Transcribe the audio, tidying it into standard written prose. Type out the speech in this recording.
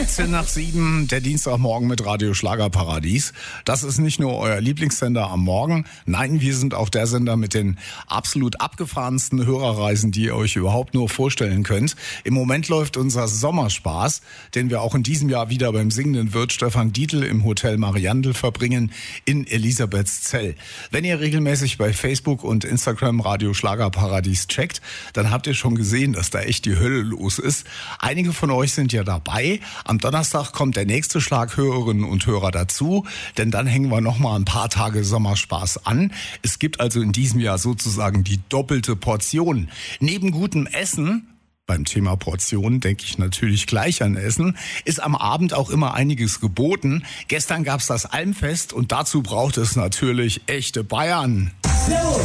13 nach 7, der Dienstagmorgen mit Radio Schlagerparadies. Das ist nicht nur euer Lieblingssender am Morgen. Nein, wir sind auch der Sender mit den absolut abgefahrensten Hörerreisen, die ihr euch überhaupt nur vorstellen könnt. Im Moment läuft unser Sommerspaß, den wir auch in diesem Jahr wieder beim singenden Wirt Stefan Dietl im Hotel Mariandel verbringen in Elisabethszell. Wenn ihr regelmäßig bei Facebook und Instagram Radio Schlagerparadies checkt, dann habt ihr schon gesehen, dass da echt die Hölle los ist. Einige von euch sind ja dabei. Am Donnerstag kommt der nächste Schlag Hörerinnen und Hörer dazu, denn dann hängen wir nochmal ein paar Tage Sommerspaß an. Es gibt also in diesem Jahr sozusagen die doppelte Portion. Neben gutem Essen, beim Thema Portionen denke ich natürlich gleich an Essen, ist am Abend auch immer einiges geboten. Gestern gab's das Almfest und dazu braucht es natürlich echte Bayern.